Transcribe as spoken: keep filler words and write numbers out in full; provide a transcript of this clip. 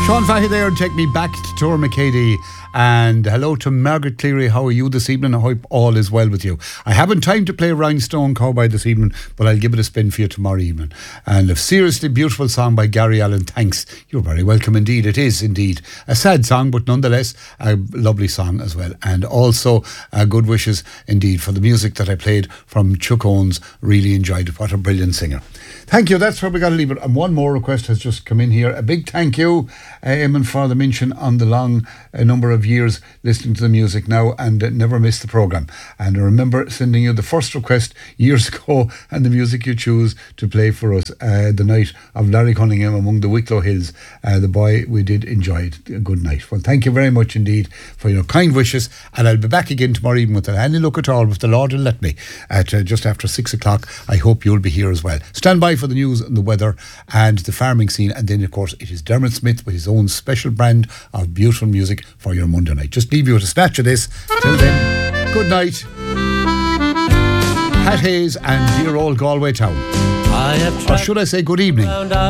Sean Fahey there and take me back to Tor McCady. And hello to Margaret Cleary. How are you this evening? I hope all is well with you. I haven't time to play Rhinestone Cowboy this evening, but I'll give it a spin for you tomorrow evening. And a seriously beautiful song by Gary Allen. Thanks. You're very welcome indeed. It is indeed a sad song, but nonetheless a lovely song as well. And also uh, good wishes indeed for the music that I played from Chuck Owens. Really enjoyed it. What a brilliant singer. Thank you. That's where we got to leave it. And one more request has just come in here. A big thank you, uh, Eamon, for the mention on the long uh, number of years listening to the music now and uh, never miss the programme. And I remember sending you the first request years ago and the music you choose to play for us uh, the night of Larry Cunningham among the Wicklow Hills. Uh, the boy, we did enjoy it. A good night. Well, thank you very much indeed for your kind wishes. And I'll be back again tomorrow evening with any look at all, if the Lord will let me, at uh, just after six o'clock. I hope you'll be here as well. Stand by for the news and the weather and the farming scene. And then, of course, it is Dermot Smith with his own special brand of beautiful music for your Monday night. Just leave you with a snatch of this. Till then, good night. Pat Hayes and dear old Galway Town. I have or should I say good evening?